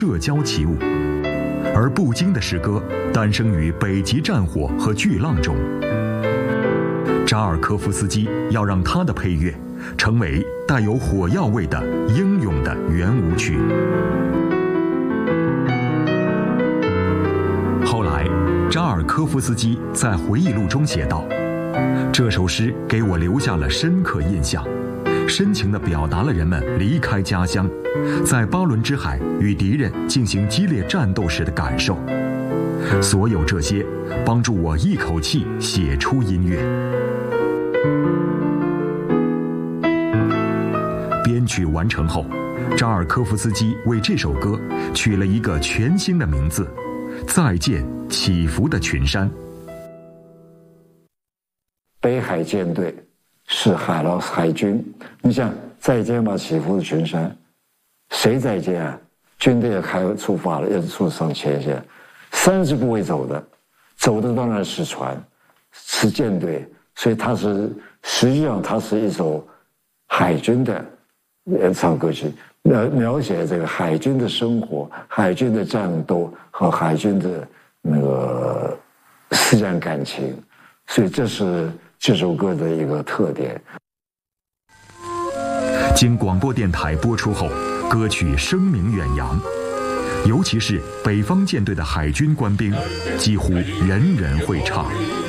社交奇物，而布京的诗歌诞生于北极战火和巨浪中。扎尔科夫斯基要让他的配乐成为带有火药味的英勇的圆舞曲。后来，扎尔科夫斯基在回忆录中写道：“这首诗给我留下了深刻印象，深情地表达了人们离开家乡，在巴伦支海与敌人进行激烈战斗时的感受。所有这些帮助我一口气写出音乐。”编曲完成后，扎尔科夫斯基为这首歌取了一个全新的名字：再见起伏的群山。 北海舰队是海军，你想再见吧起伏的群山，谁再见啊？军队也出发了，也出上前线，山是不会走的，走的当然是船，是舰队，所以实际上它是一首海军的唱歌曲，描写这个海军的生活、海军的战斗和海军的那个思想感情，所以这是这首歌的一个特点。 经广播电台播出后，歌曲声名远扬，尤其是北方舰队的海军官兵，几乎人人会唱。